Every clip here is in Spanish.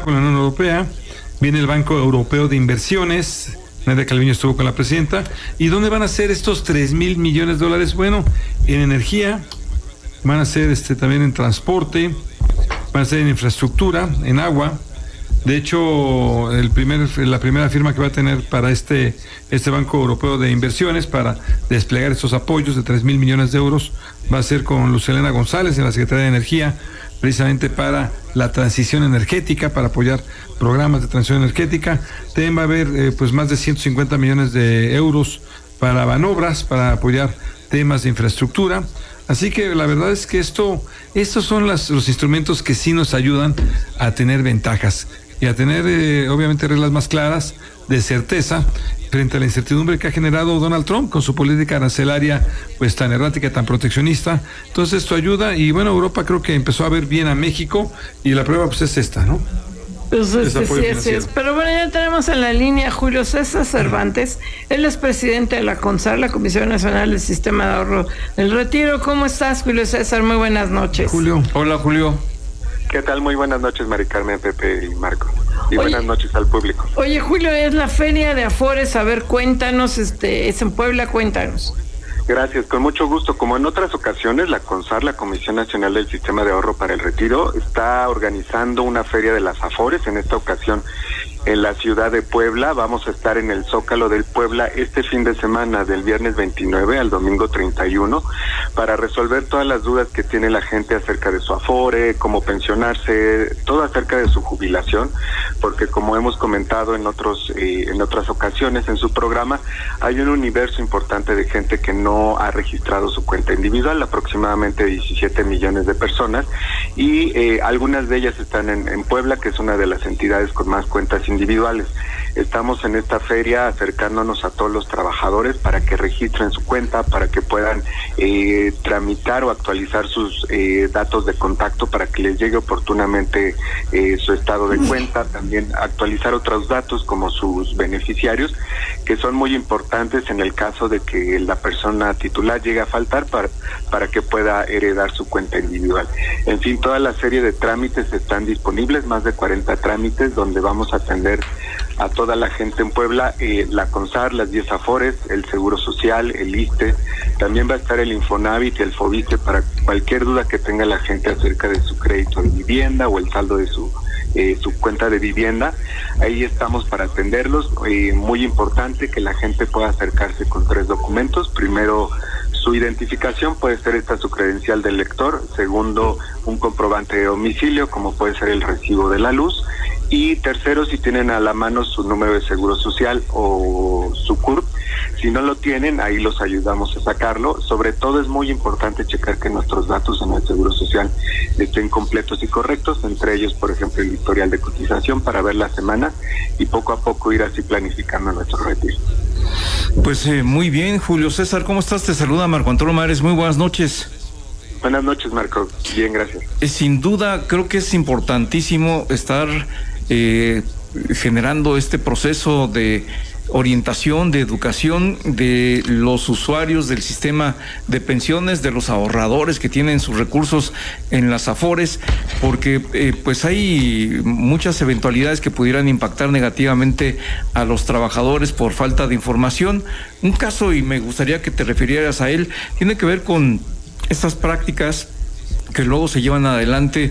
con la Unión Europea, viene el Banco Europeo de Inversiones, Nadia Calviño estuvo con la presidenta. ¿Y dónde van a ser estos 3,000 millones de dólares? Bueno, en energía, van a ser también en transporte, van a ser en infraestructura, en agua. De hecho, la primera firma que va a tener para este Banco Europeo de Inversiones para desplegar estos apoyos de 3,000 millones de euros va a ser con Luz Helena González en la Secretaría de Energía, precisamente para la transición energética, para apoyar programas de transición energética. También va a haber pues más de 150 millones de euros para Banobras, para apoyar temas de infraestructura. Así que la verdad es que estos son los instrumentos que sí nos ayudan a tener ventajas y a tener obviamente reglas más claras, de certeza, frente a la incertidumbre que ha generado Donald Trump con su política arancelaria pues tan errática, tan proteccionista. Entonces esto ayuda y bueno, Europa creo que empezó a ver bien a México y la prueba pues es esta, ¿no? Pues sí es. Pero bueno, ya tenemos en la línea a Julio César Cervantes. Él es presidente de la CONSAR, la Comisión Nacional del Sistema de Ahorro del Retiro. ¿Cómo estás, Julio César? Muy buenas noches. Julio. Hola, Julio. ¿Qué tal? Muy buenas noches, Mari Carmen, Pepe y Marco. Y buenas noches al público. Oye, Julio, es la Feria de Afores. A ver, cuéntanos, es en Puebla, cuéntanos. Gracias, con mucho gusto. Como en otras ocasiones, la CONSAR, la Comisión Nacional del Sistema de Ahorro para el Retiro, está organizando una feria de las Afores. En esta ocasión en la ciudad de Puebla. Vamos a estar en el Zócalo del Puebla este fin de semana, del viernes 29 al domingo 31, para resolver todas las dudas que tiene la gente acerca de su Afore, cómo pensionarse, todo acerca de su jubilación, porque como hemos comentado en otras ocasiones en su programa, hay un universo importante de gente que no ha registrado su cuenta individual, aproximadamente 17 millones de personas, y algunas de ellas están en Puebla, que es una de las entidades con más cuentas individuales. Estamos en esta feria acercándonos a todos los trabajadores para que registren su cuenta, para que puedan tramitar o actualizar sus datos de contacto para que les llegue oportunamente su estado de cuenta, también actualizar otros datos como sus beneficiarios, que son muy importantes en el caso de que la persona titular llegue a faltar para que pueda heredar su cuenta individual. En fin, toda la serie de trámites están disponibles, más de 40 trámites, donde vamos a atender a toda la gente en Puebla, la CONSAR, las 10 Afores, el Seguro Social, el ISSSTE, también va a estar el Infonavit y el FOBISSSTE para cualquier duda que tenga la gente acerca de su crédito de vivienda o el saldo de su cuenta de vivienda. Ahí estamos para atenderlos. Muy importante que la gente pueda acercarse con 3 documentos. Primero, su identificación, puede ser su credencial del lector. Segundo, un comprobante de domicilio, como puede ser el recibo de la luz. Y tercero, si tienen a la mano su número de seguro social o su CURP. Si no lo tienen, ahí los ayudamos a sacarlo. Sobre todo es muy importante checar que nuestros datos en el seguro social estén completos y correctos, entre ellos, por ejemplo, el historial de cotización para ver la semana y poco a poco ir así planificando nuestro retiro. Pues muy bien, Julio César, ¿cómo estás? Te saluda Marco Antonio Mares, muy buenas noches. Buenas noches, Marco. Bien, gracias. Sin duda, creo que es importantísimo estar generando este proceso de orientación, de educación de los usuarios del sistema de pensiones, de los ahorradores que tienen sus recursos en las Afores, porque pues hay muchas eventualidades que pudieran impactar negativamente a los trabajadores por falta de información. Un caso, y me gustaría que te refirieras a él, tiene que ver con estas prácticas que luego se llevan adelante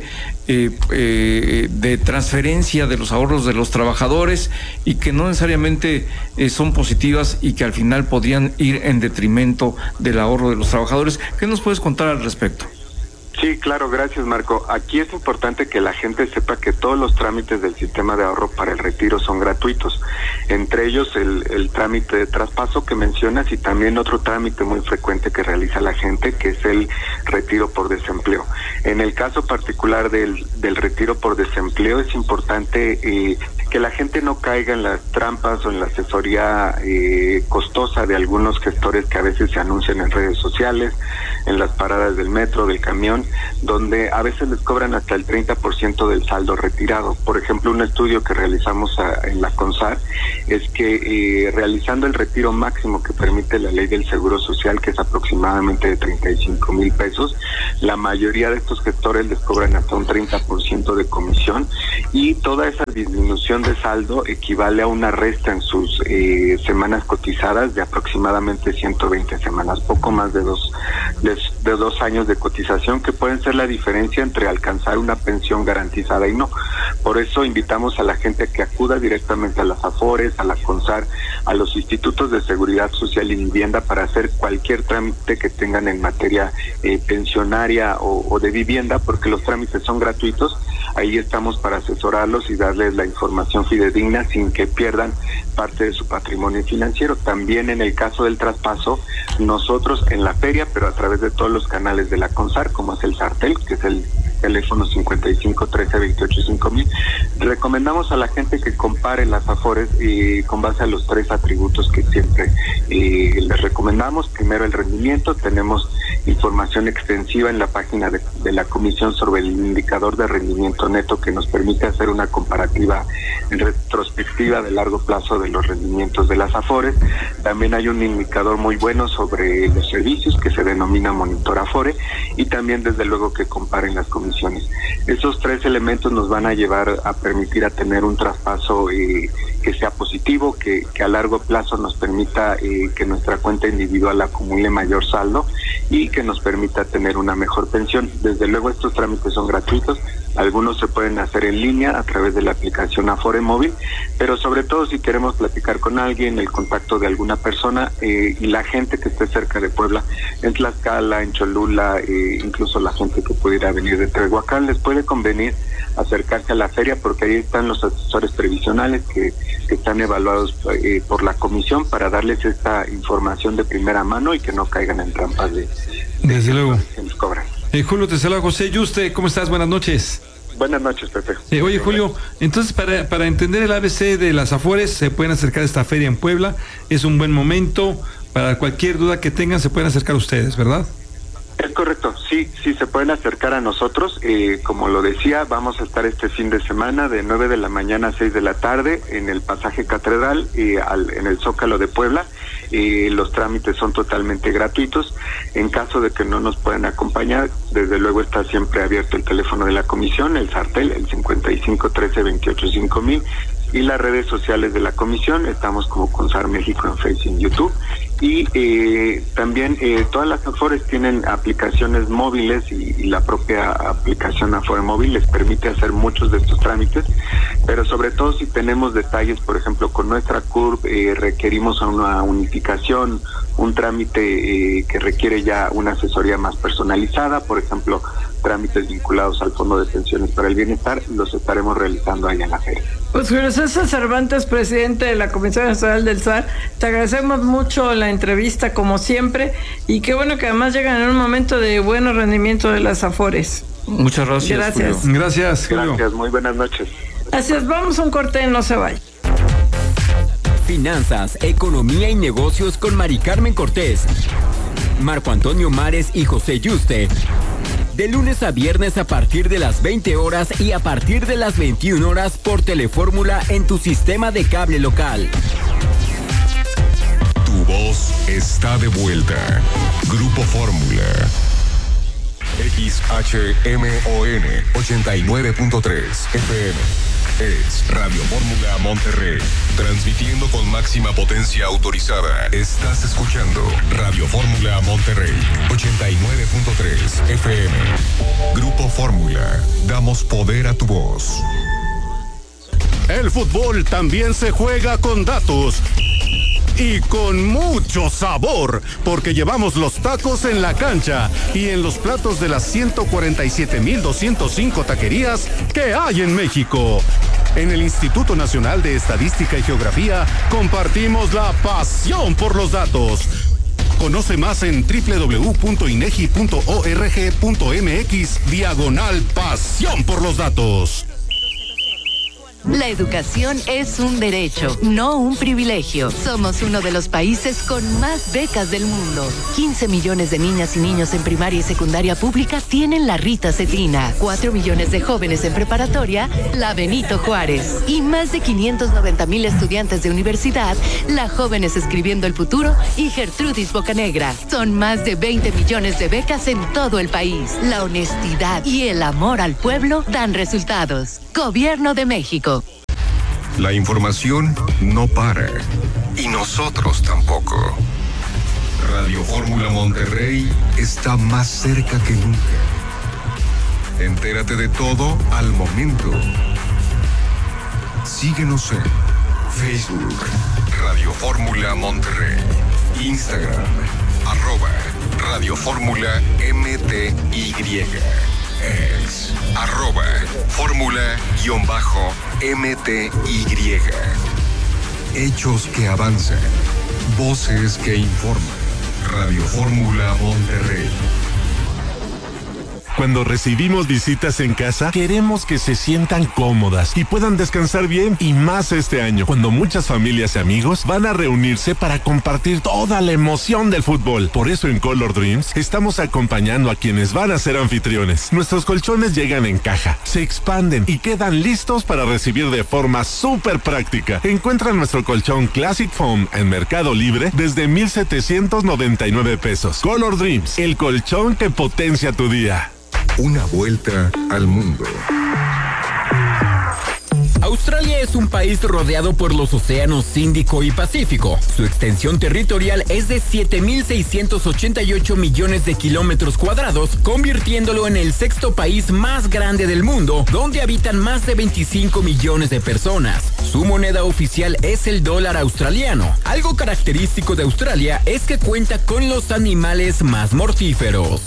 de transferencia de los ahorros de los trabajadores y que no necesariamente son positivas y que al final podrían ir en detrimento del ahorro de los trabajadores. ¿Qué nos puedes contar al respecto? Sí, claro, gracias, Marco. Aquí es importante que la gente sepa que todos los trámites del sistema de ahorro para el retiro son gratuitos, entre ellos el trámite de traspaso que mencionas y también otro trámite muy frecuente que realiza la gente, que es el retiro por desempleo. En el caso particular del retiro por desempleo, es importante que que la gente no caiga en las trampas o en la asesoría costosa de algunos gestores que a veces se anuncian en redes sociales, en las paradas del metro, del camión, donde a veces les cobran hasta el 30% del saldo retirado. Por ejemplo, un estudio que realizamos en la CONSAR es que realizando el retiro máximo que permite la ley del Seguro Social, que es aproximadamente de 35,000 pesos, la mayoría de estos gestores les cobran hasta un 30% de comisión, y toda esa disminución de saldo equivale a una resta en sus semanas cotizadas de aproximadamente 120 semanas, poco más de dos años de cotización, que pueden ser la diferencia entre alcanzar una pensión garantizada y no. Por eso invitamos a la gente a que acuda directamente a las AFORES, a la CONSAR, a los institutos de seguridad social y vivienda para hacer cualquier trámite que tengan en materia pensionaria o de vivienda, porque los trámites son gratuitos. Ahí estamos para asesorarlos y darles la información fidedigna sin que pierdan parte de su patrimonio financiero. También en el caso del traspaso, nosotros en la feria, pero a través de todos los canales de la CONSAR, como es el SARTEL, que es el teléfono 55 13 28 5000, recomendamos a la gente que compare las AFORES con base a los 3 atributos que siempre les recomendamos. Primero, el rendimiento. Tenemos información extensiva en la página de la comisión sobre el indicador de rendimiento neto, que nos permite hacer una comparativa en retrospectiva de largo plazo de los rendimientos de las AFORES. También hay un indicador muy bueno sobre los servicios que se denomina Monitor Afore, y también desde luego que comparen las comisiones. Esos 3 elementos nos van a llevar a permitir a tener un traspaso que sea positivo, que a largo plazo nos permita que nuestra cuenta individual acumule mayor saldo y que nos permita tener una mejor pensión. Desde luego estos trámites son gratuitos, algunos se pueden hacer en línea a través de la aplicación Afore Móvil, pero sobre todo si queremos platicar con alguien, el contacto de alguna persona y la gente que esté cerca de Puebla, en Tlaxcala, en Cholula, incluso la gente que pudiera venir de Tehuacán, les puede convenir acercarse a la feria, porque ahí están los asesores previsionales que están evaluados por la comisión para darles esta información de primera mano y que no caigan en trampas desde luego que nos cobran. Julio, te saluda José Yuste, ¿cómo estás? Buenas noches. Buenas noches, Pepe. Oye, Julio, entonces para entender el ABC de las AFORES, se pueden acercar a esta feria en Puebla, es un buen momento, para cualquier duda que tengan se pueden acercar a ustedes, ¿verdad? Es correcto, sí, se pueden acercar a nosotros. Como lo decía, vamos a estar este fin de semana de 9 de la mañana a 6 de la tarde en el pasaje Catedral, en el Zócalo de Puebla. Los trámites son totalmente gratuitos. En caso de que no nos puedan acompañar, desde luego está siempre abierto el teléfono de la comisión, el SARTEL, el 55 13 28 5000, y las redes sociales de la comisión. Estamos como CONSAR México en Facebook y en YouTube. Y también todas las AFORES tienen aplicaciones móviles y la propia aplicación Afore Móvil les permite hacer muchos de estos trámites, pero sobre todo si tenemos detalles, por ejemplo, con nuestra CURP requerimos una unificación, un trámite que requiere ya una asesoría más personalizada, por ejemplo, trámites vinculados al Fondo de Pensiones para el Bienestar, los estaremos realizando allá en la feria. Pues Julio César Cervantes, presidente de la Comisión Nacional del SAR, te agradecemos mucho la entrevista como siempre, y qué bueno que además llegan en un momento de buen rendimiento de las AFORES. Muchas gracias. Gracias. Julio. Gracias, Julio. Gracias, muy buenas noches. Gracias, vamos a un corte, no se vaya. Finanzas, economía y negocios con Mari Carmen Cortés, Marco Antonio Mares y José Yuste. De lunes a viernes a partir de las 20 horas y a partir de las 21 horas por Telefórmula en tu sistema de cable local. Tu voz está de vuelta. Grupo Fórmula. XHMON 89.3 FM. Es Radio Fórmula Monterrey. Transmitiendo con máxima potencia autorizada. Estás escuchando Radio Fórmula Monterrey 89.3 FM. Grupo Fórmula. Damos poder a tu voz. El fútbol también se juega con datos. Y con mucho sabor, porque llevamos los tacos en la cancha y en los platos de las 147,205 taquerías que hay en México. En el Instituto Nacional de Estadística y Geografía compartimos la pasión por los datos. Conoce más en www.inegi.org.mx/pasión por los datos. La educación es un derecho, no un privilegio. Somos uno de los países con más becas del mundo. 15 millones de niñas y niños en primaria y secundaria pública tienen la Rita Cetina. 4 millones de jóvenes en preparatoria, la Benito Juárez. Y más de 590,000 estudiantes de universidad, la Jóvenes Escribiendo el Futuro y Gertrudis Bocanegra. Son más de 20 millones de becas en todo el país. La honestidad y el amor al pueblo dan resultados. Gobierno de México. La información no para. Y nosotros tampoco. Radio Fórmula Monterrey está más cerca que nunca. Entérate de todo al momento. Síguenos en Facebook, Radio Fórmula Monterrey, Instagram, @Radio Fórmula MTY, ex, @Fórmula_MTY. Hechos que avanzan, voces que informan. Radio Fórmula Monterrey. Cuando recibimos visitas en casa, queremos que se sientan cómodas y puedan descansar bien, y más este año, cuando muchas familias y amigos van a reunirse para compartir toda la emoción del fútbol. Por eso en Color Dreams estamos acompañando a quienes van a ser anfitriones. Nuestros colchones llegan en caja, se expanden y quedan listos para recibir de forma súper práctica. Encuentra nuestro colchón Classic Foam en Mercado Libre desde 1,799 pesos. Color Dreams, el colchón que potencia tu día. Una vuelta al mundo. Australia es un país rodeado por los océanos Índico y Pacífico. Su extensión territorial es de 7,688 millones de kilómetros cuadrados, convirtiéndolo en el sexto país más grande del mundo, donde habitan más de 25 millones de personas. Su moneda oficial es el dólar australiano. Algo característico de Australia es que cuenta con los animales más mortíferos.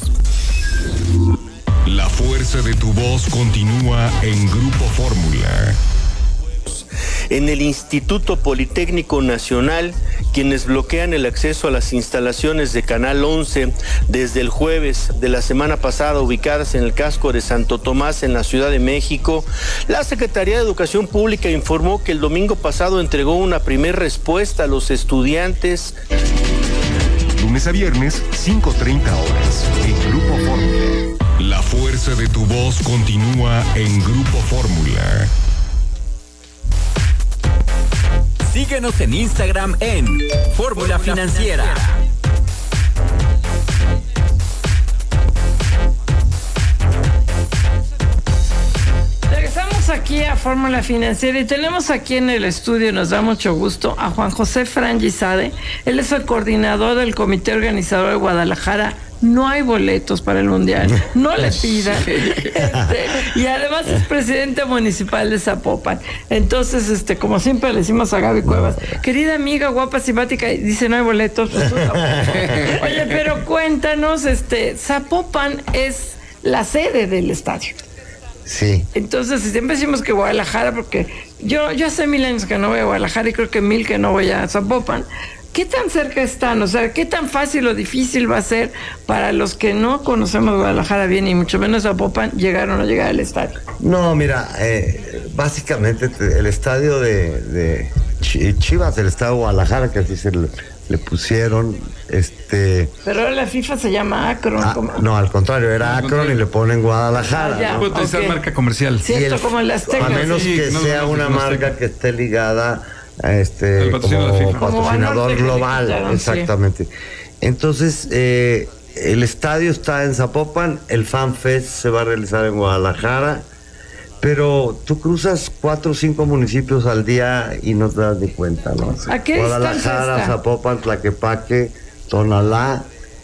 La fuerza de tu voz continúa en Grupo Fórmula. En el Instituto Politécnico Nacional, quienes bloquean el acceso a las instalaciones de Canal 11 desde el jueves de la semana pasada, ubicadas en el casco de Santo Tomás en la Ciudad de México, la Secretaría de Educación Pública informó que el domingo pasado entregó una primera respuesta a los estudiantes. Lunes a viernes, 5:30 horas, en Grupo Fórmula. La fuerza de tu voz continúa en Grupo Fórmula. Síguenos en Instagram en Fórmula Financiera. Regresamos aquí a Fórmula Financiera y tenemos aquí en el estudio, nos da mucho gusto, a Juan José Frangizade. Él es el coordinador del comité organizador de Guadalajara. No hay boletos para el Mundial, no le pidan. Y además es presidente municipal de Zapopan. Entonces, como siempre le decimos a Gaby Cuevas, querida amiga, guapa, simpática, y dice no hay boletos. Pues, oye, pero cuéntanos, Zapopan es la sede del estadio. Sí. Entonces, siempre decimos que Guadalajara, porque yo hace 1000 años que no voy a Guadalajara y creo que 1000 que no voy a Zapopan. ¿Qué tan cerca están? O sea, ¿qué tan fácil o difícil va a ser para los que no conocemos Guadalajara bien y mucho menos Zapopan llegar o no llegar al estadio? No, mira, básicamente el estadio de Chivas, el estadio de Guadalajara, que así se le pusieron, Pero ahora la FIFA se llama Akron. No, al contrario, era Akron y le ponen Guadalajara. Ya, puede utilizar marca comercial. Cierto, como el Azteca. A menos que sea una marca que esté ligada como patrocinador global, exactamente. Sí. Entonces, el estadio está en Zapopan, el Fan Fest se va a realizar en Guadalajara, pero tú cruzas 4 o 5 municipios al día y no te das ni cuenta, ¿no? ¿A qué Guadalajara, Zapopan, Tlaquepaque, Tonalá,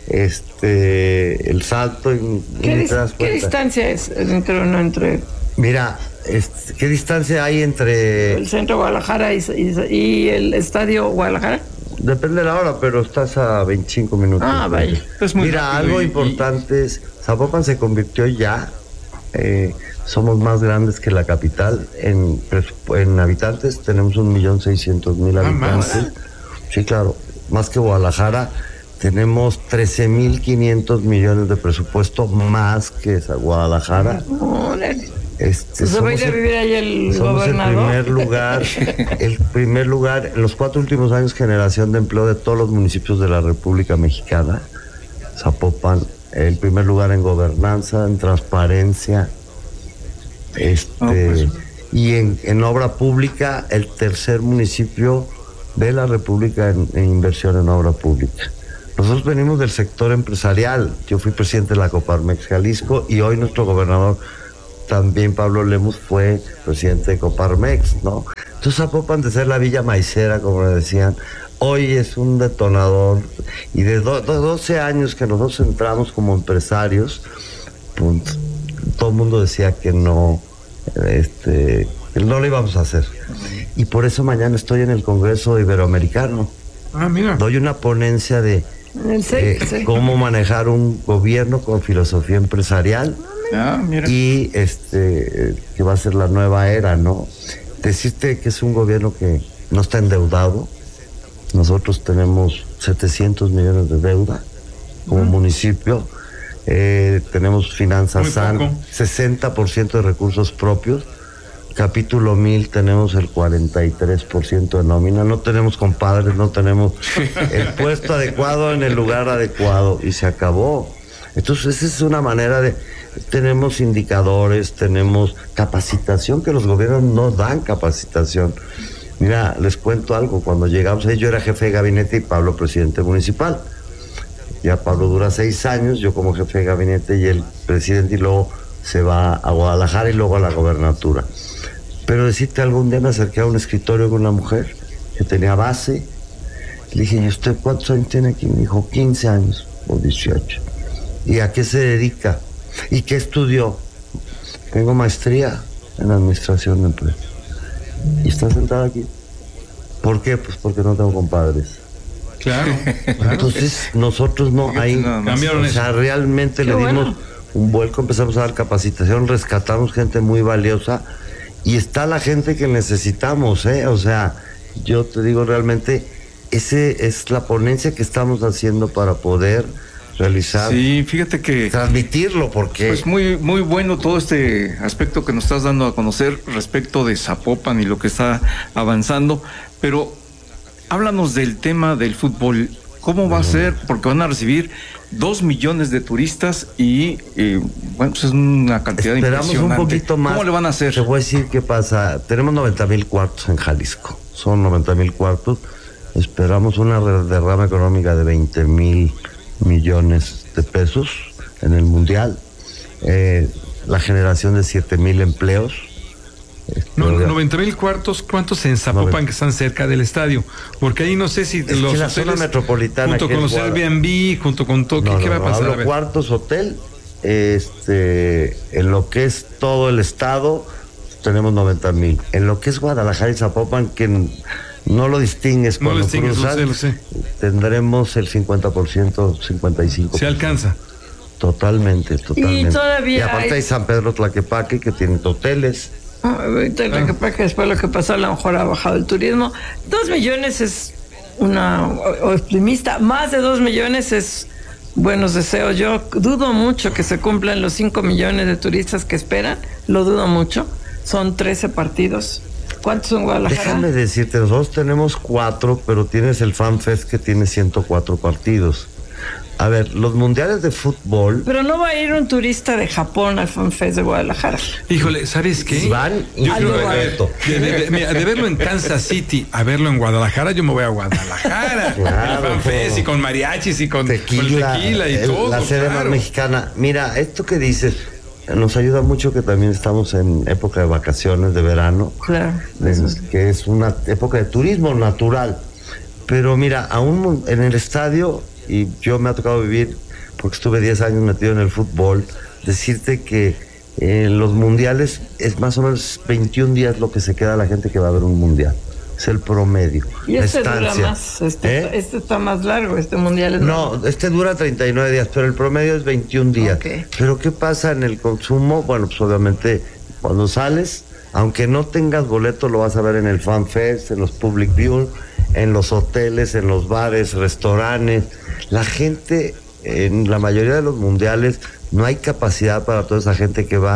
El Salto, y ¿Qué distancia es entre? Mira, ¿qué distancia hay entre el centro de Guadalajara y el estadio Guadalajara? Depende de la hora, pero estás a 25 minutos. Ah, vaya. Es muy Mira, algo importante es, Zapopan se convirtió ya, somos más grandes que la capital en habitantes, tenemos 1,600,000 habitantes. Sí, claro, más que Guadalajara. Tenemos 13,500 millones de presupuesto más que esa Guadalajara. ¿Se va a ir a vivir ahí el gobernador? el primer lugar, en los 4 últimos años, generación de empleo de todos los municipios de la República Mexicana. Zapopan, el primer lugar en gobernanza, en transparencia, y en obra pública, el tercer municipio de la República en inversión en obra pública. Nosotros venimos del sector empresarial. Yo fui presidente de la Coparmex Jalisco y hoy nuestro gobernador, también Pablo Lemus, fue presidente de Coparmex, ¿no? Entonces Zapopan, de ser la Villa Maicera, como le decían, hoy es un detonador, y de 12 años que nosotros entramos como empresarios, pues, todo el mundo decía que no lo íbamos a hacer. Y por eso mañana estoy en el Congreso Iberoamericano. Mira. Doy una ponencia de cómo manejar un gobierno con filosofía empresarial. Mira. Y que va a ser la nueva era, ¿no? Decirte que es un gobierno que no está endeudado. Nosotros tenemos 700 millones de deuda como municipio. Tenemos finanzas sanas, 60% de recursos propios. Capítulo 1000 tenemos el 43% de nómina. No tenemos compadres, no tenemos el puesto adecuado en el lugar adecuado, y se acabó. Entonces esa es una manera de... Tenemos indicadores, tenemos capacitación, que los gobiernos no dan capacitación. Mira, les cuento algo. Cuando llegamos ahí, yo era jefe de gabinete y Pablo presidente municipal. Ya Pablo dura 6 años, yo como jefe de gabinete y el presidente, y luego se va a Guadalajara y luego a la gobernatura. Pero decirte, algún día me acerqué a un escritorio con una mujer que tenía base. Le dije, ¿y usted cuántos años tiene aquí? Me dijo, 15 años o 18. ¿Y a qué se dedica? ¿Y qué estudió? Tengo maestría en administración de empresas. ¿Y está sentada aquí? ¿Por qué? Pues porque no tengo compadres. Claro. Entonces nosotros no hay, cambiaron eso. Realmente le dimos un vuelco, empezamos a dar capacitación, rescatamos gente muy valiosa, y está la gente que necesitamos, O sea, yo te digo, realmente ese es la ponencia que estamos haciendo para poder realizar. Sí, fíjate que transmitirlo, porque pues muy muy bueno todo este aspecto que nos estás dando a conocer respecto de Zapopan y lo que está avanzando, pero háblanos del tema del fútbol. ¿Cómo va a ser? Porque van a recibir 2 millones de turistas y bueno, pues es una cantidad esperamos impresionante. Un poquito más. ¿Cómo le van a hacer? Te voy a decir qué pasa. Tenemos 90,000 cuartos en Jalisco. Son 90,000 cuartos. Esperamos una derrama económica de 20,000 millones de pesos en el Mundial. La generación de 7,000 empleos. 90,000 cuartos, ¿cuántos en Zapopan que están cerca del estadio? Porque ahí no sé si es los que la zona metropolitana, junto con los Airbnb, junto con todo, ¿qué va a pasar? Hablo cuartos, hotel, en lo que es todo el estado tenemos 90,000. En lo que es Guadalajara y Zapopan, que no lo distingues cuando cruzas, tendremos el 50%, 55%. ¿Se alcanza? Totalmente. Y todavía y aparte hay San Pedro Tlaquepaque, que tiene hoteles. Después lo que pasó, a lo mejor ha bajado el turismo. 2 millones es una optimista. Más de 2 millones es buenos deseos. Yo dudo mucho que se cumplan los 5 millones de turistas que esperan. Lo dudo mucho. Son 13 partidos. ¿Cuántos son en Guadalajara? Déjame decirte, nosotros tenemos 4, pero tienes el FanFest que tiene 104 partidos. A ver, los mundiales de fútbol... Pero no va a ir un turista de Japón al FanFest de Guadalajara. Híjole, ¿sabes qué? Van yo creo de verlo en Kansas City a verlo en Guadalajara, yo me voy a Guadalajara. Claro, el FanFest, y con mariachis y con tequila y todo. La sede más mexicana. Mira, esto que dices nos ayuda mucho, que también estamos en época de vacaciones de verano. Claro. Que es una época de turismo natural. Pero mira, aún en el estadio... Y yo me ha tocado vivir, porque estuve 10 años metido en el fútbol, decirte que en los mundiales es más o menos 21 días lo que se queda la gente que va a ver un mundial. Es el promedio. Y este dura más, este está más largo, este mundial es No, este dura 39 días, pero el promedio es 21 días. Okay. Pero ¿qué pasa en el consumo? Bueno, pues obviamente cuando sales, aunque no tengas boleto, lo vas a ver en el FanFest, en los Public View, en los hoteles, en los bares, restaurantes. La gente, en la mayoría de los mundiales, no hay capacidad para toda esa gente que va,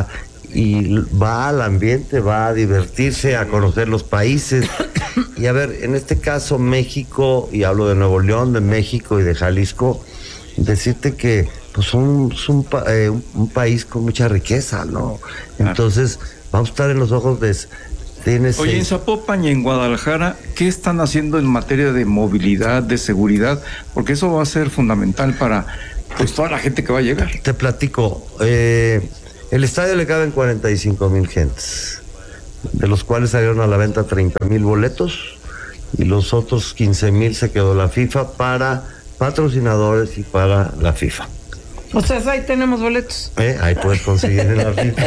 y va al ambiente, va a divertirse, a conocer los países. Y a ver, en este caso México, y hablo de Nuevo León, de México y de Jalisco, decirte que pues un país con mucha riqueza, ¿no? Entonces vamos a estar en los ojos de... Oye, en Zapopan y en Guadalajara, ¿qué están haciendo en materia de movilidad, de seguridad? Porque eso va a ser fundamental para pues toda la gente que va a llegar. Te platico, el estadio le caben 45,000 gentes, de los cuales salieron a la venta 30,000 boletos, y los otros 15,000 se quedó la FIFA para patrocinadores y para la FIFA. O sea, ahí tenemos boletos. Ahí puedes conseguir en la FIFA.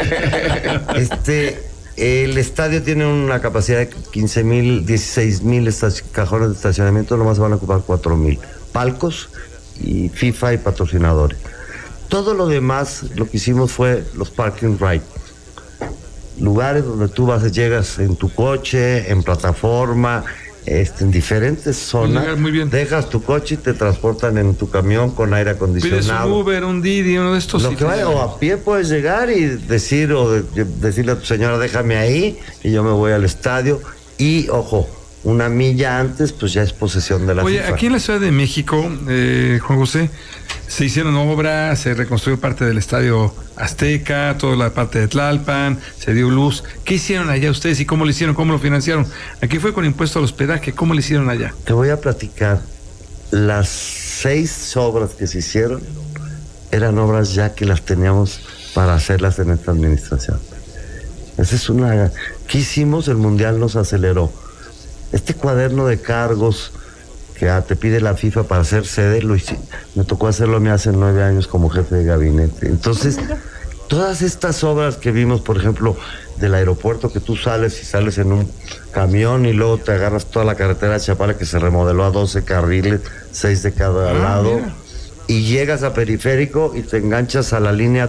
El estadio tiene una capacidad de 16,000 cajones de estacionamiento, nomás se van a ocupar 4,000 palcos y FIFA y patrocinadores. Todo lo demás, lo que hicimos fue los parking ride, lugares donde tú llegas en tu coche, en plataforma, en diferentes zonas. Muy bien. Dejas tu coche y te transportan en tu camión con aire acondicionado. Pides un Uber, un Didi, uno de estos. Lo que vaya, o a pie puedes llegar y decirle a tu señora, déjame ahí, y yo me voy al estadio. Y, ojo, una milla antes, pues ya es posesión de la FIFA. Aquí en la Ciudad de México, Juan José, se hicieron obras, se reconstruyó parte del Estadio Azteca, toda la parte de Tlalpan, se dio luz. ¿Qué hicieron allá ustedes y cómo lo hicieron, cómo lo financiaron? Aquí fue con impuesto al hospedaje, ¿cómo lo hicieron allá? Te voy a platicar. Las 6 obras que se hicieron eran obras ya que las teníamos para hacerlas en esta administración. Esa es una... ¿Qué hicimos? El Mundial nos aceleró. Este cuaderno de cargos que te pide la FIFA para hacer sede, me tocó hacerlo a mí hace 9 años como jefe de gabinete. Entonces, todas estas obras que vimos, por ejemplo, del aeropuerto, que tú sales en un camión y luego te agarras toda la carretera de Chapala, que se remodeló a 12 carriles, 6 de cada lado, mira. Y llegas a Periférico y te enganchas a la línea,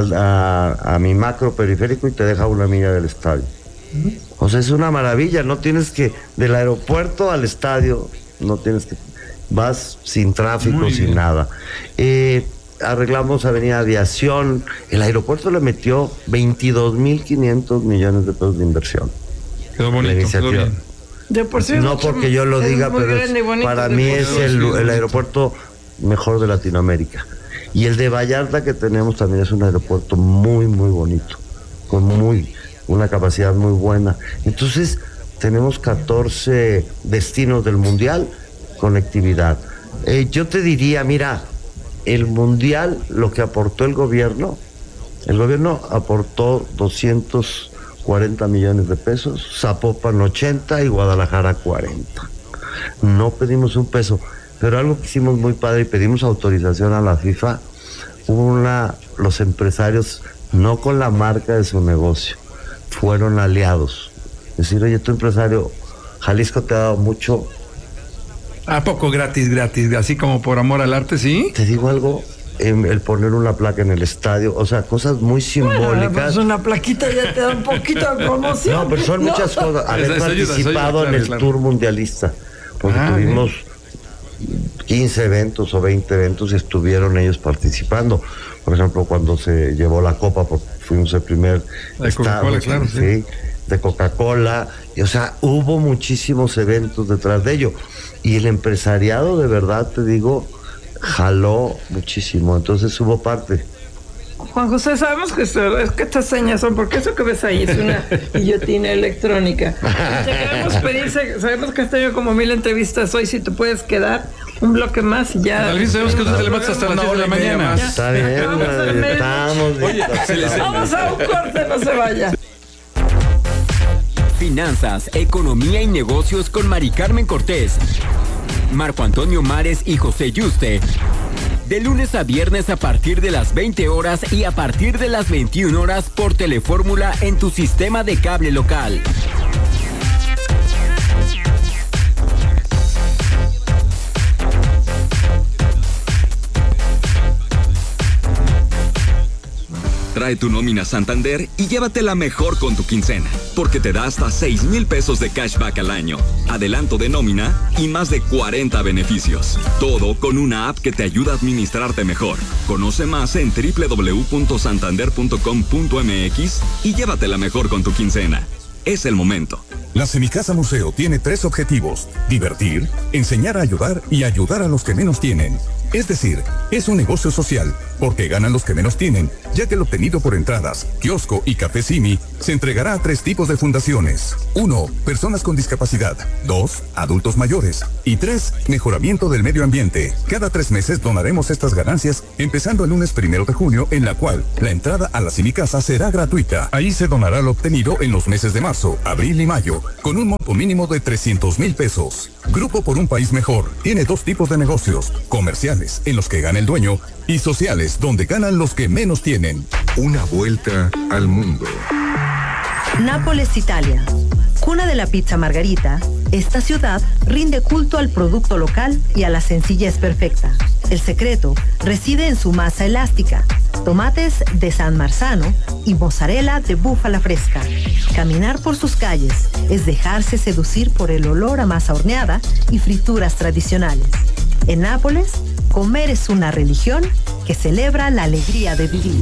a mi macro periférico, y te deja una milla del estadio. O sea, es una maravilla, no tienes que, del aeropuerto al estadio, no tienes que, vas sin tráfico, sin nada. Arreglamos Avenida Aviación, el aeropuerto le metió 22,500 millones de pesos de inversión. Quedó bonito, quedó bien. De por sí no porque yo lo diga, pero para mí es el aeropuerto mejor de Latinoamérica. Y el de Vallarta que tenemos también es un aeropuerto muy, muy bonito, con una capacidad muy buena. Entonces, tenemos 14 destinos del Mundial, conectividad. Yo te diría, mira, el Mundial, lo que aportó el gobierno aportó 240 millones de pesos, Zapopan 80 y Guadalajara 40. No pedimos un peso, pero algo que hicimos muy padre y pedimos autorización a la FIFA, los empresarios, no con la marca de su negocio, fueron aliados. Es decir, oye, tu empresario, Jalisco te ha dado mucho. ¿A poco gratis, así como por amor al arte, sí? Te digo algo, el poner una placa en el estadio, o sea, cosas muy simbólicas. Bueno, pues una plaquita ya te da un poquito de promoción. No, pero son muchas cosas. Haber participado en el Tour Mundialista, porque tuvimos 15 eventos o 20 eventos y estuvieron ellos participando. Por ejemplo, cuando se llevó la copa, fuimos el primer Coca-Cola, claro, sí. De Coca-Cola, y, o sea, hubo muchísimos eventos detrás de ello, y el empresariado, de verdad te digo, jaló muchísimo, entonces hubo parte. Juan José, sabemos que estas señas son, porque eso que ves ahí es una guillotina electrónica. Te queremos pedir, sabemos que has tenido como 1000 entrevistas hoy, si te puedes quedar un bloque más y ya. Al fin sabemos que tú te levantas hasta las 10 de la mañana. Está bien, estamos. Oye, vamos a un corte, no se vaya. Finanzas, economía y negocios con Mari Carmen Cortés, Marco Antonio Mares y José Yuste. De lunes a viernes a partir de las 20 horas y a partir de las 21 horas por Telefórmula en tu sistema de cable local. trae tu nómina Santander y llévatela mejor con tu quincena, porque te da hasta 6,000 pesos de cashback al año, adelanto de nómina y más de 40 beneficios. Todo con una app que te ayuda a administrarte mejor. Conoce más en www.santander.com.mx y llévatela mejor con tu quincena. Es el momento. La Semicasa Museo tiene 3 objetivos: divertir, enseñar a ayudar y ayudar a los que menos tienen. Es decir, es un negocio social, porque ganan los que menos tienen, ya que el obtenido por entradas, kiosco y café Simi se entregará a 3 tipos de fundaciones. 1. Personas con discapacidad. 2. Adultos mayores. Y 3. Mejoramiento del medio ambiente. Cada 3 meses donaremos estas ganancias, empezando el lunes 1 de junio, en la cual la entrada a la Semicasa será gratuita. Ahí se donará lo obtenido en los meses de marzo, abril y mayo, con un monto mínimo de 300,000 pesos. Grupo por un país mejor tiene 2 tipos de negocios: comerciales, en los que gana el dueño, y sociales, donde ganan los que menos tienen. Una vuelta al mundo. Nápoles, Italia. Cuna de la pizza margarita, esta ciudad rinde culto al producto local y a la sencillez perfecta. El secreto reside en su masa elástica, tomates de San Marzano y mozzarella de búfala fresca. Caminar por sus calles es dejarse seducir por el olor a masa horneada y frituras tradicionales. En Nápoles, comer es una religión que celebra la alegría de vivir.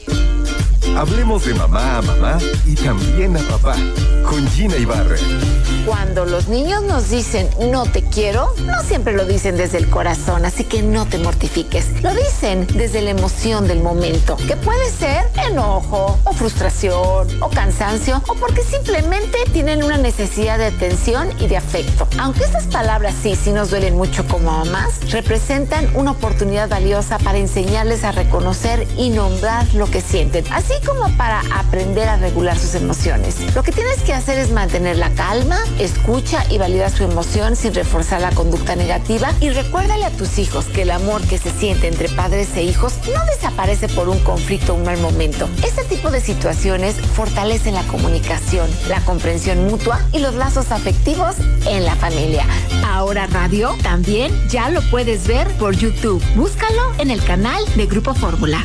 Hablemos de mamá a mamá y también a papá, con Gina Ibarra. Cuando los niños nos dicen no te quiero, no siempre lo dicen desde el corazón, así que no te mortifiques. Lo dicen desde la emoción del momento, que puede ser enojo, o frustración, o cansancio, o porque simplemente tienen una necesidad de atención y de afecto. Aunque esas palabras sí nos duelen mucho como mamás, representan una oportunidad valiosa para enseñarles a reconocer y nombrar lo que sienten, así como para aprender a regular sus emociones. Lo que tienes que hacer es mantener la calma, escucha y valida su emoción sin reforzar la conducta negativa, y recuérdale a tus hijos que el amor que se siente entre padres e hijos no desaparece por un conflicto o un mal momento. Este tipo de situaciones fortalecen la comunicación, la comprensión mutua y los lazos afectivos en la familia. Ahora Radio también ya lo puedes ver por YouTube. Búscalo en el canal de Grupo Fórmula.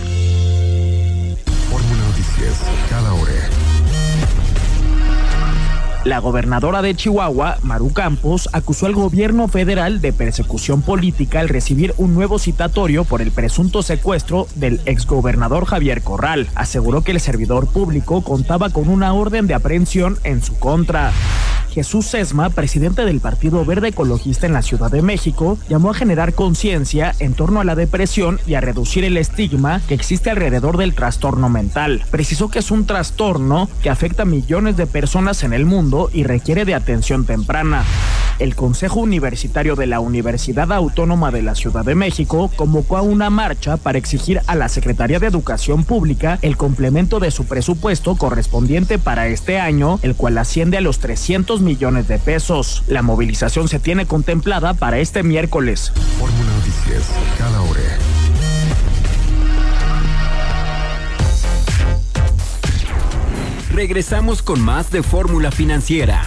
Fórmula Noticias, cada hora. La gobernadora de Chihuahua, Maru Campos, acusó al gobierno federal de persecución política al recibir un nuevo citatorio por el presunto secuestro del exgobernador Javier Corral. Aseguró que el servidor público contaba con una orden de aprehensión en su contra. Jesús Sesma, presidente del Partido Verde Ecologista en la Ciudad de México, llamó a generar conciencia en torno a la depresión y a reducir el estigma que existe alrededor del trastorno mental. Precisó que es un trastorno que afecta a millones de personas en el mundo y requiere de atención temprana. El Consejo Universitario de la Universidad Autónoma de la Ciudad de México convocó a una marcha para exigir a la Secretaría de Educación Pública el complemento de su presupuesto correspondiente para este año, el cual asciende a los 300 millones de pesos. La movilización se tiene contemplada para este miércoles. Fórmula Noticias, cada hora. Regresamos con más de Fórmula Financiera.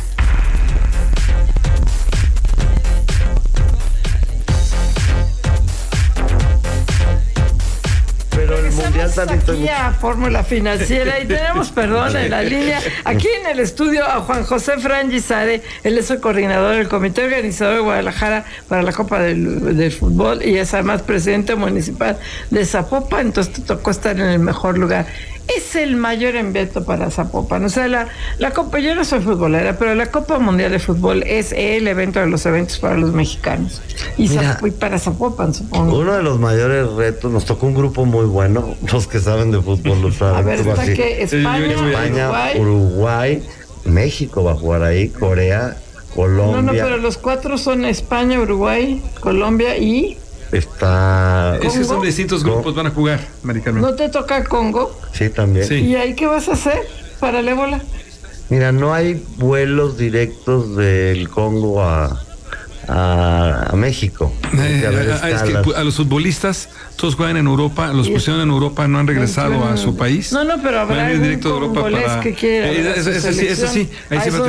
Pero el mundial también aquí a Fórmula Financiera y tenemos, perdón, en la línea, aquí en el estudio a Juan José Frangizade. Él es el coordinador del Comité Organizador de Guadalajara para la Copa del Fútbol y es además presidente municipal de Zapopan, entonces te tocó estar en el mejor lugar. Es el mayor evento para Zapopan, o sea, la Copa, yo no soy futbolera, pero la Copa Mundial de Fútbol es el evento de los eventos para los mexicanos y para Zapopan, supongo. Uno de los mayores retos, nos tocó un grupo muy bueno, los que saben de fútbol lo saben. A ver, está que España, Uruguay, México va a jugar ahí, Corea, Colombia. No, pero los 4 son España, Uruguay, Colombia y... Está... Es que son distintos grupos, van a jugar, Mari Carmen. ¿No te toca Congo? Sí, también. Sí. ¿Y ahí qué vas a hacer para el ébola? Mira, no hay vuelos directos del Congo a México. Es que a los futbolistas todos juegan en Europa, los pusieron en Europa, no han regresado a su país. No, pero habrá algún congolés que quiera. Eso sí.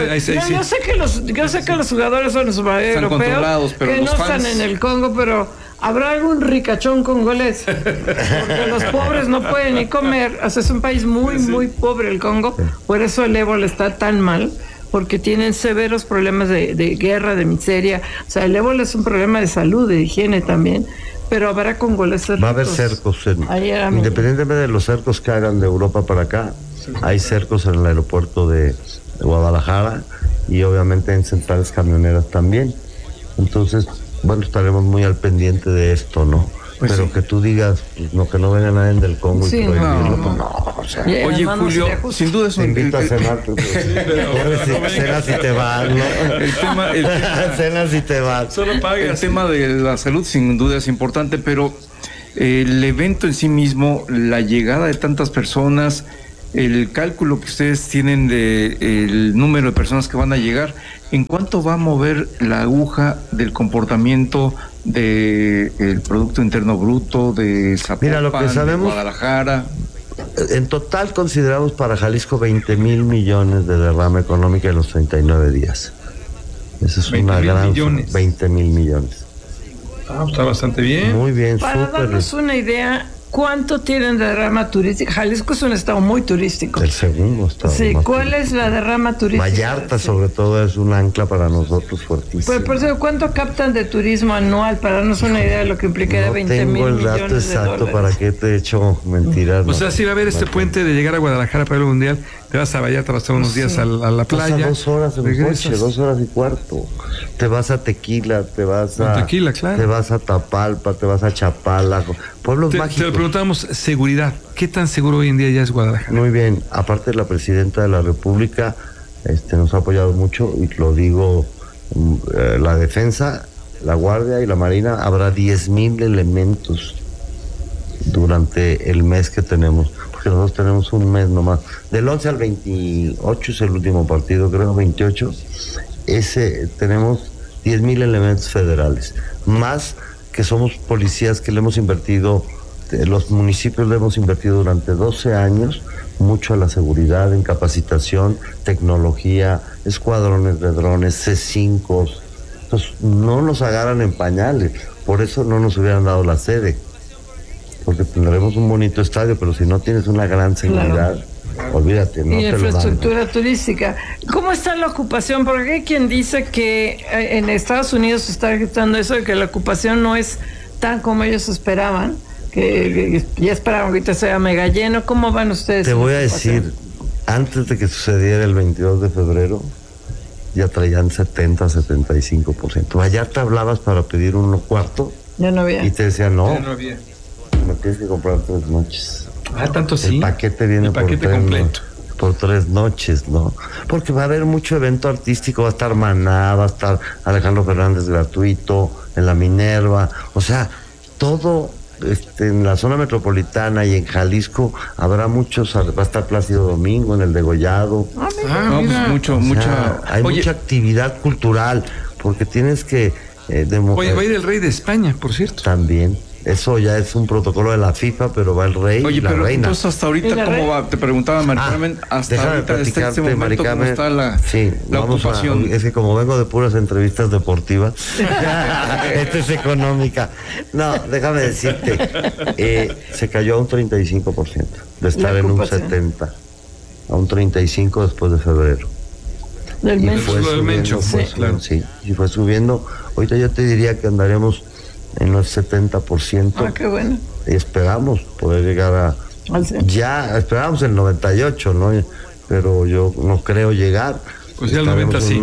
Yo sé que los jugadores son los europeos, controlados, pero que los no fans están en el Congo, pero ¿habrá algún ricachón congolés? Porque los pobres no pueden ni comer. O sea, es un país muy pobre el Congo. Por eso el ébola está tan mal, porque tienen severos problemas de guerra, de miseria. O sea, el ébola es un problema de salud, de higiene también. Pero habrá congoleses. Va a haber cercos. Independientemente de los cercos que hagan de Europa para acá, hay cercos en el aeropuerto de Guadalajara y obviamente en centrales camioneras también. Entonces, bueno, estaremos muy al pendiente de esto, ¿no? Pues pero sí, que tú digas, pues, no, que no venga nadie del Congo y prohibirlo, no. O sea, oye, Julio, sin duda es un... Te invito a cenar, cenas y te vas, ¿no? El tema cenas y te vas. Solo pagas. El tema de la salud sin duda es importante, pero el evento en sí mismo, la llegada de tantas personas, el cálculo que ustedes tienen de el número de personas que van a llegar, ¿en cuánto va a mover la aguja del comportamiento del Producto Interno Bruto, de Zapopan, mira, lo que sabemos, de Guadalajara? En total consideramos para Jalisco 20,000 millones de derrama económica en los 39 días. Esa es una gran... 20,000 millones. Está bastante bien. Muy bien, para darnos una idea, ¿cuánto tienen de derrama turística? Jalisco es un estado muy turístico. El segundo estado. Sí, ¿cuál es la derrama turística? Vallarta, sobre todo, es un ancla para nosotros fuertísimo. Pues por eso, ¿cuánto captan de turismo anual? Para darnos una idea de lo que implicaría 20,000 millones de dólares. No tengo el dato exacto, ¿para qué te he hecho mentiras? O sea, si va a haber este puente de llegar a Guadalajara para el Mundial, te vas a Vallarta, vas a estar unos días a la playa. Vas a 2 horas en el coche, 2 horas y cuarto. Te vas a Tequila, te vas a... Tequila, claro. Te vas a Tapalpa, te vas a Chapala, pueblos mágicos. Te lo preguntamos, seguridad. ¿Qué tan seguro hoy en día ya es Guadalajara? Muy bien. Aparte, la presidenta de la República nos ha apoyado mucho, y lo digo, la defensa, la Guardia y la Marina, habrá 10,000 elementos durante el mes que tenemos, porque nosotros tenemos un mes nomás. Del 11 al 28 es el último partido, creo, 28. Tenemos 10,000 elementos federales, más que somos policías que le hemos invertido, los municipios le hemos invertido durante 12 años mucho a la seguridad, en capacitación, tecnología, escuadrones de drones, C5. Entonces, no nos agarran en pañales, por eso no nos hubieran dado la sede, porque tendremos un bonito estadio, pero si no tienes una gran seguridad, claro, olvídate, no. Y infraestructura turística. ¿Cómo está la ocupación? Porque hay quien dice que en Estados Unidos se está gritando eso de que la ocupación no es tan como ellos esperaban, que ya esperaban que ahorita sea mega lleno. ¿Cómo van ustedes? Te voy a decir, antes de que sucediera el 22 de febrero, ya traían 70-75%. Vallarta hablabas para pedir 1/4. Ya no había. Y te decían, no. Ya no había. Me tienes que comprar 3 noches. Tanto sí. El paquete viene completo. Por 3 noches, ¿no? Porque va a haber mucho evento artístico, va a estar Maná, va a estar Alejandro Fernández gratuito, en la Minerva, o sea, todo en la zona metropolitana y en Jalisco habrá muchos, va a estar Plácido Domingo en el Degollado. Hay mucha actividad cultural, porque tienes que... Oye, va a ir el rey de España, por cierto. También. Eso ya es un protocolo de la FIFA, pero va el rey y la reina. Entonces, hasta ahorita, ¿cómo va? Te preguntaba, Mari Carmen, hasta ahorita, este momento, ¿cómo está la ocupación? Es que como vengo de puras entrevistas deportivas, esta es económica. No, déjame decirte, se cayó a un 35%, de estar en un 70%, a un 35% después de febrero. Del Mencho. Sí, y fue subiendo. Ahorita yo te diría que andaremos en los 70%. Ah, qué bueno. Y esperamos poder llegar ya esperamos el 98, ¿no? Pero yo no creo llegar. Pues ya el 90 sí.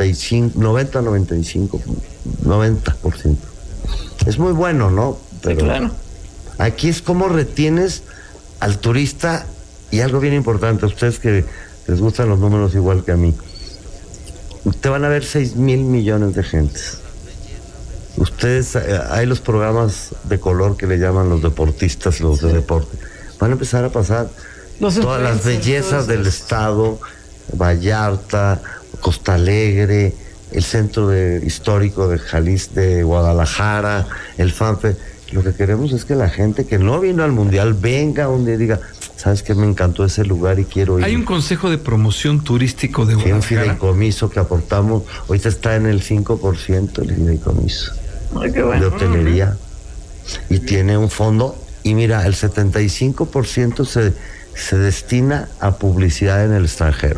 90%. Es muy bueno, ¿no? Pero sí, claro. Aquí es cómo retienes al turista, y algo bien importante, a ustedes que les gustan los números igual que a mí, te van a ver 6,000 millones de gentes. Ustedes, hay los programas de color que le llaman los deportistas, los de deporte. Van a empezar a pasar todas las bellezas del estado, Vallarta, Costa Alegre, el centro histórico de Jalisco, de Guadalajara, el FANFE. Lo que queremos es que la gente que no vino al Mundial venga un día y diga, ¿sabes qué? Me encantó ese lugar y quiero ir. Hay un consejo de promoción turístico de Guadalajara. Un fideicomiso que aportamos, ahorita está en el 5% el fideicomiso. Ay, qué bueno. De hotelería. y tiene un fondo, y mira, el 75% se destina a publicidad en el extranjero.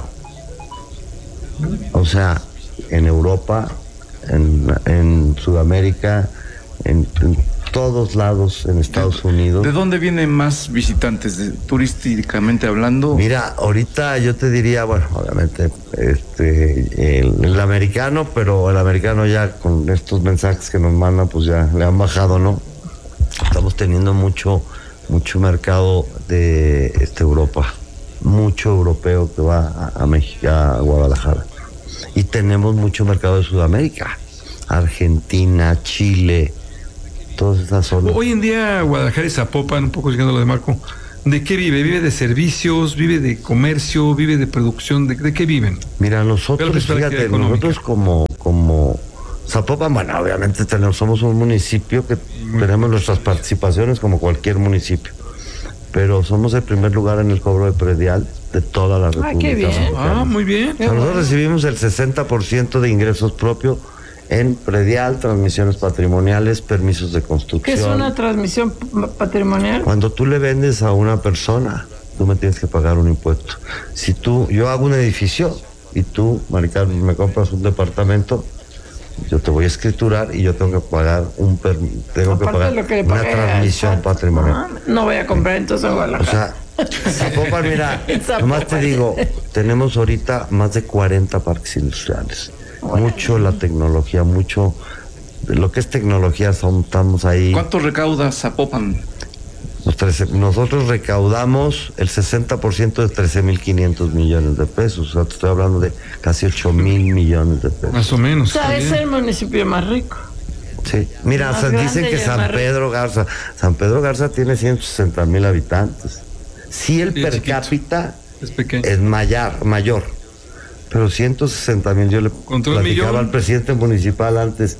O sea, en Europa, en Sudamérica, en todos lados, en Estados Unidos. ¿De dónde vienen más visitantes, turísticamente hablando? Mira, ahorita yo te diría, bueno, obviamente el americano, pero el americano ya con estos mensajes que nos mandan, pues ya le han bajado, ¿no? Estamos teniendo mucho mercado de Europa, mucho europeo que va a México, a Guadalajara, y tenemos mucho mercado de Sudamérica, Argentina, Chile, todas esas zonas. Hoy en día Guadalajara y Zapopan, un poco siguiendo lo de Marco, ¿de qué vive? ¿Vive de servicios? ¿Vive de comercio? ¿Vive de producción? ¿De qué viven? Mira, nosotros, fíjate, nosotros como Zapopan, bueno, obviamente somos un municipio que tenemos nuestras participaciones como cualquier municipio, pero somos el primer lugar en el cobro de predial de toda la República. ¡Qué bien! Mexicana. Muy bien. O sea, nosotros recibimos el 60% de ingresos propios en predial, transmisiones patrimoniales, permisos de construcción. ¿Qué es una transmisión patrimonial? Cuando tú le vendes a una persona, tú me tienes que pagar un impuesto. Si yo hago un edificio y tú, Maricarmen, me compras un departamento, yo te voy a escriturar y yo tengo que pagar una transmisión patrimonial. No voy a comprar entonces Guadalajara. O sea, Zapopan, mira, nomás te digo, tenemos ahorita más de 40 parques industriales. Mucho la tecnología, mucho lo que es tecnología, estamos ahí. ¿Cuánto recauda Zapopan? Nosotros recaudamos el 60% de 13,500 millones de pesos. O sea, te estoy hablando de casi 8,000 millones de pesos. Más o menos. O sea, es el municipio más rico. Sí, mira, dicen que San Pedro Garza tiene 160,000 habitantes. Sí, el per cápita es mayor, pero 160,000. Yo le platicaba al presidente municipal antes,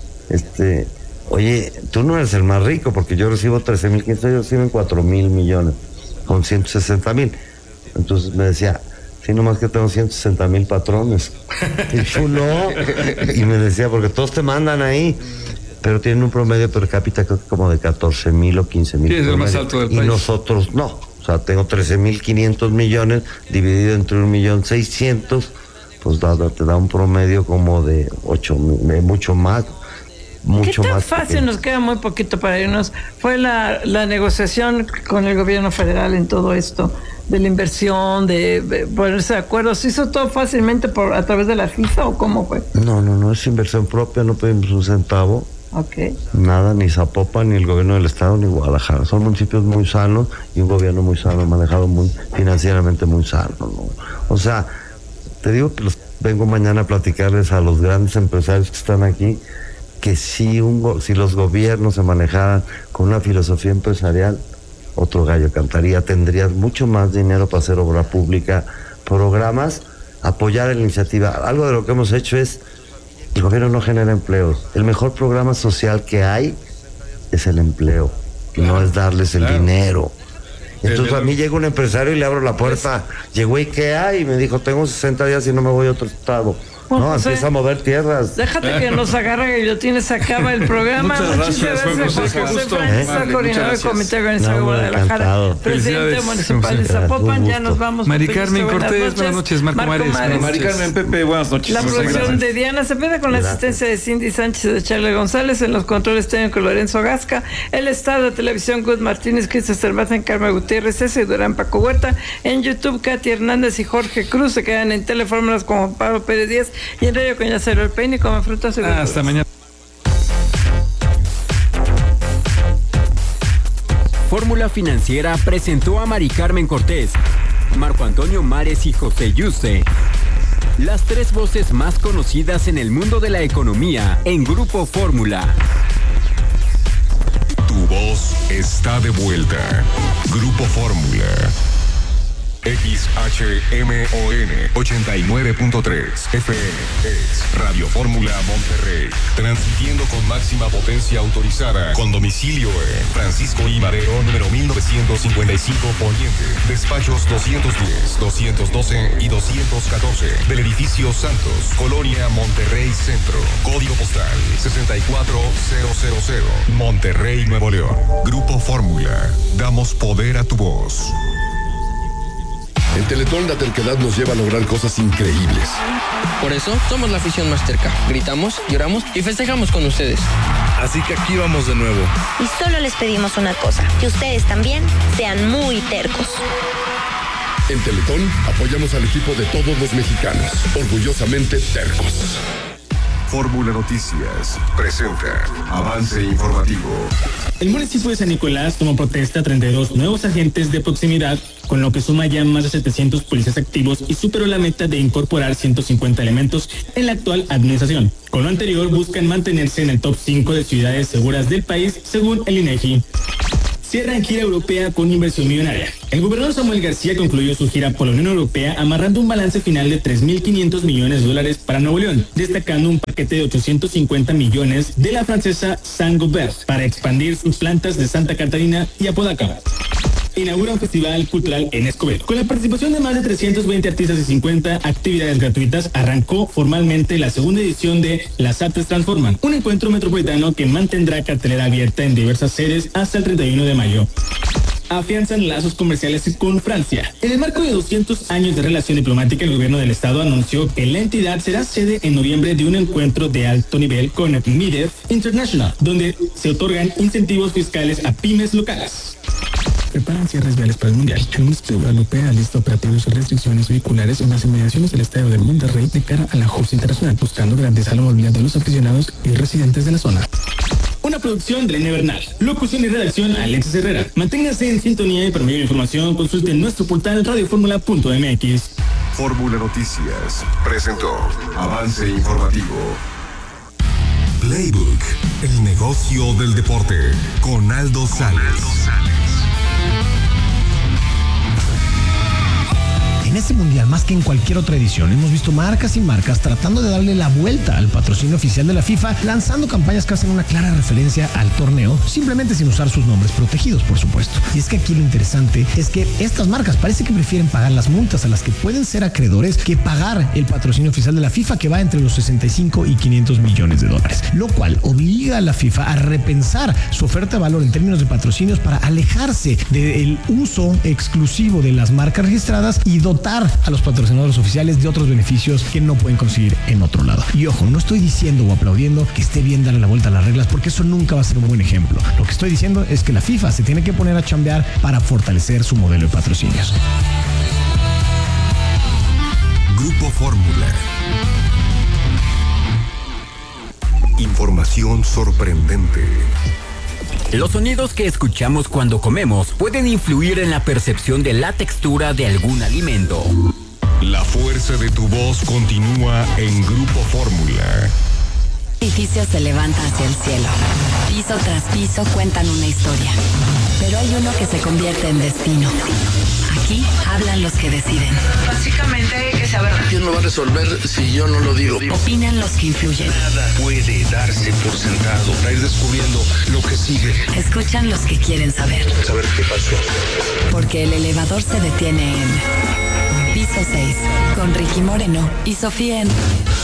oye, tú no eres el más rico, porque yo recibo 13,500, ellos reciben 4,000 millones, con 160,000. Entonces me decía, sí, nomás que tengo 160,000 patrones. Y tú no. Y me decía, porque todos te mandan ahí, pero tienen un promedio per cápita como de 14,000 o 15,000. Sí, es el más alto del país. Y nosotros no. O sea, tengo 13,500 millones dividido entre 1,600,000, pues te da un promedio como de 8,000, mucho más. ¿Qué tan fácil? Nos queda muy poquito para irnos. ¿Fue la negociación con el gobierno federal en todo esto? De la inversión, de ponerse de acuerdo. ¿Se hizo todo fácilmente a través de la FIFA o cómo fue? No, es inversión propia, no pedimos un centavo. Okay. Nada, ni Zapopan, ni el gobierno del estado, ni Guadalajara. Son municipios muy sanos y un gobierno muy sano, manejado financieramente muy sano, ¿no? O sea, te digo que vengo mañana a platicarles a los grandes empresarios que están aquí, que si los gobiernos se manejaran con una filosofía empresarial, otro gallo cantaría. Tendrías mucho más dinero para hacer obra pública, programas, apoyar la iniciativa. Algo de lo que hemos hecho es, el gobierno no genera empleos. El mejor programa social que hay es el empleo, no es darles el dinero. Entonces a mí llega un empresario y le abro la puerta. Llegó IKEA y me dijo, tengo 60 días y no me voy a otro estado. Bueno, no, empieza a mover tierras. Déjate que nos agarre Guillotín, se acaba el programa. Muchas gracias, José. Qué gusto. Coordinador del Comité Organizador de Guadalajara, presidente municipal de Zapopan. Ya nos vamos. Maricarmen Cortés, buenas noches. Marco Mares. Maricarmen Pepe, buenas noches. La producción de Diana Cepeda con la asistencia de Cindy Sánchez y de Charlie González, en los controles técnicos Lorenzo Gasca, el estado de televisión Good Martínez, Cristian Cervantes, Carmen Gutiérrez, César Durán, Paco Huerta, en YouTube Katy Hernández y Jorge Cruz, se quedan en Telefórmulas como Pablo Pérez Díaz y en Radio Coñacero El Peine, come frutas y verduras. Hasta mañana. Fórmula Financiera presentó a Maricarmen Cortés, Marco Antonio Mares y José Yuste, las tres voces más conocidas en el mundo de la economía en Grupo Fórmula. Tu voz está de vuelta. Grupo Fórmula. XHMON 89.3 FM es Radio Fórmula Monterrey, transmitiendo con máxima potencia autorizada, con domicilio en Francisco I. Madero, número 1955 Poniente, despachos 210, 212 y 214 del edificio Santos, Colonia Monterrey Centro, código postal 64000, Monterrey, Nuevo León. Grupo Fórmula, damos poder a tu voz. En Teletón la terquedad nos lleva a lograr cosas increíbles. Por eso somos la afición más terca. Gritamos, lloramos y festejamos con ustedes. Así que aquí vamos de nuevo. Y solo les pedimos una cosa, que ustedes también sean muy tercos. En Teletón apoyamos al equipo de todos los mexicanos, orgullosamente tercos. Fórmula Noticias presenta Avance Informativo. El municipio de San Nicolás tomó protesta a 32 nuevos agentes de proximidad, con lo que suma ya más de 700 policías activos y superó la meta de incorporar 150 elementos en la actual administración. Con lo anterior, buscan mantenerse en el top 5 de ciudades seguras del país, según el INEGI. Cierran gira europea con inversión millonaria. El gobernador Samuel García concluyó su gira por la Unión Europea amarrando un balance final de $3.500 millones para Nuevo León, destacando un paquete de 850 millones de la francesa Saint-Gobain para expandir sus plantas de Santa Catarina y Apodaca. Inaugura un festival cultural en Escobedo. Con la participación de más de 320 artistas y 50 actividades gratuitas, arrancó formalmente la segunda edición de Las Artes Transforman, un encuentro metropolitano que mantendrá cartelera abierta en diversas sedes hasta el 31 de mayo. Afianzan lazos comerciales con Francia. En el marco de 200 años de relación diplomática, el gobierno del estado anunció que la entidad será sede en noviembre de un encuentro de alto nivel con MIDEF International, donde se otorgan incentivos fiscales a pymes locales. Preparan cierres viales para el Mundial. El municipio de Guadalupe alista operativos y restricciones vehiculares en las inmediaciones del estadio del Monterrey de cara a la Justa Internacional, buscando garantizar la movilidad de los aficionados y residentes de la zona. Una producción de Elena Bernal. Locución y redacción Alexis Herrera. Manténgase en sintonía y para mayor información consulte nuestro portal radioformula.mx. Fórmula Noticias presentó Avance Informativo. Playbook, el negocio del deporte, con Aldo Sales. En este mundial, más que en cualquier otra edición, hemos visto marcas y marcas tratando de darle la vuelta al patrocinio oficial de la FIFA, lanzando campañas que hacen una clara referencia al torneo, simplemente sin usar sus nombres protegidos, por supuesto. Y es que aquí lo interesante es que estas marcas parece que prefieren pagar las multas a las que pueden ser acreedores que pagar el patrocinio oficial de la FIFA, que va entre los 65 y 500 millones de dólares, lo cual obliga a la FIFA a repensar su oferta de valor en términos de patrocinios para alejarse del uso exclusivo de las marcas registradas y dotar a los patrocinadores oficiales de otros beneficios que no pueden conseguir en otro lado. Y ojo, no estoy diciendo o aplaudiendo que esté bien darle la vuelta a las reglas, porque eso nunca va a ser un buen ejemplo. Lo que estoy diciendo es que la FIFA se tiene que poner a chambear para fortalecer su modelo de patrocinios. Grupo Fórmula. Información sorprendente. Los sonidos que escuchamos cuando comemos pueden influir en la percepción de la textura de algún alimento. La fuerza de tu voz continúa en Grupo Fórmula. Edificios se levanta hacia el cielo. Piso tras piso cuentan una historia. Pero hay uno que se convierte en destino. Aquí hablan los que deciden. Básicamente hay que saber. ¿Quién lo va a resolver si yo no lo digo? Opinan los que influyen. Nada puede darse por sentado. Para ir descubriendo lo que sigue. Escuchan los que quieren saber. Saber qué pasó. Porque el elevador se detiene en Piso 6 con Ricky Moreno y Sofía en...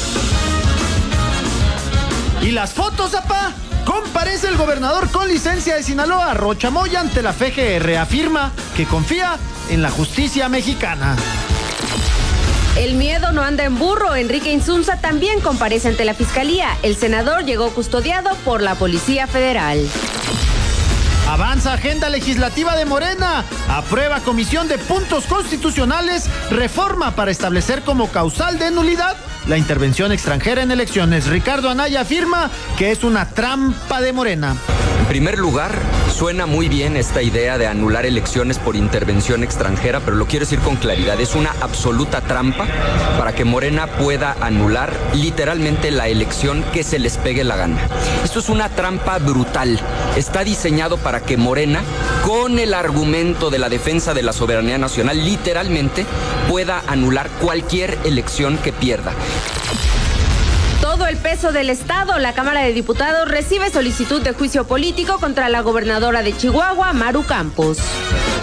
¿Y las fotos, apá? Comparece el gobernador con licencia de Sinaloa, Rocha Moya, ante la FGR. Afirma que confía en la justicia mexicana. El miedo no anda en burro. Enrique Insunza también comparece ante la fiscalía. El senador llegó custodiado por la Policía Federal. Avanza agenda legislativa de Morena. Aprueba Comisión de Puntos Constitucionales reforma para establecer como causal de nulidad la intervención extranjera en elecciones. Ricardo Anaya afirma que es una trampa de Morena. En primer lugar, Suena muy bien esta idea de anular elecciones por intervención extranjera, pero lo quiero decir con claridad, es una absoluta trampa para que Morena pueda anular literalmente la elección que se les pegue la gana. Esto es una trampa brutal. Está diseñado para que Morena, con el argumento de la defensa de la soberanía nacional, literalmente pueda anular cualquier elección que pierda. Todo el peso del Estado. La Cámara de Diputados recibe solicitud de juicio político contra la gobernadora de Chihuahua, Maru Campos.